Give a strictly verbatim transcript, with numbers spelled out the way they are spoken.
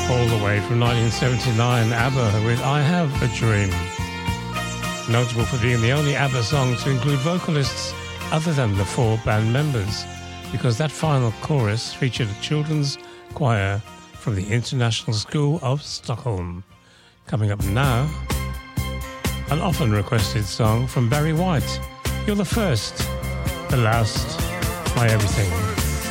All the way from nineteen seventy-nine, ABBA with I Have a Dream. Notable for being the only ABBA song to include vocalists other than the four band members, because that final chorus featured a children's choir from the International School of Stockholm. Coming up now, an often requested song from Barry White. You're the first, the last, my everything.